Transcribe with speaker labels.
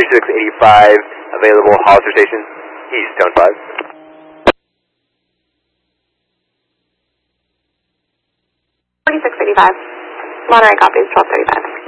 Speaker 1: 4685, available Hollister Station, East, Cone 5.
Speaker 2: 4685. Monterey copies 1235.